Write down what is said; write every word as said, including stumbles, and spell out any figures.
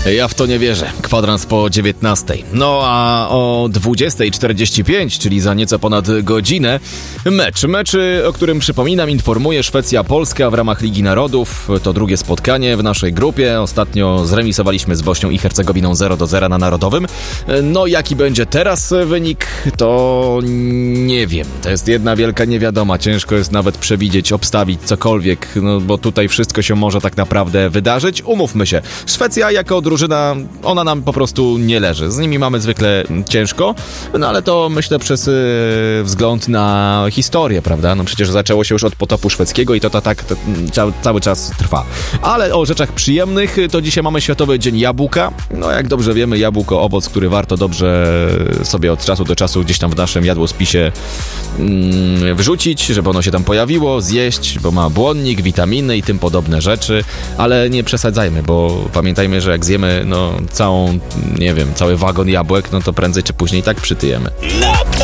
Ja w to nie wierzę. Kwadrans po dziewiętnastej. No a o dwudziestej czterdzieści pięć, czyli za nieco ponad godzinę, mecz. Mecz, o którym przypominam, informuje Szwecja-Polska w ramach Ligi Narodów. To drugie spotkanie w naszej grupie. Ostatnio zremisowaliśmy z Bośnią i Hercegowiną zero do zera na Narodowym. No jaki będzie teraz wynik, to nie wiem. To jest jedna wielka niewiadoma. Ciężko jest nawet przewidzieć, obstawić cokolwiek, no bo tutaj wszystko się może tak naprawdę wydarzyć. Umówmy się. Szwecja jako drużyna, ona nam po prostu nie leży. Z nimi mamy zwykle ciężko, no ale to myślę przez yy, wzgląd na historię, prawda? No przecież zaczęło się już od potopu szwedzkiego i to, to tak to, to, cały czas trwa. Ale o rzeczach przyjemnych, to dzisiaj mamy Światowy Dzień Jabłka. No jak dobrze wiemy, jabłko, owoc, który warto dobrze sobie od czasu do czasu gdzieś tam w naszym jadłospisie mm, wrzucić, żeby ono się tam pojawiło, zjeść, bo ma błonnik, witaminy i tym podobne rzeczy, ale nie przesadzajmy, bo pamiętajmy, że jak zjemy no całą, nie wiem, cały wagon jabłek, no to prędzej czy później tak przytyjemy.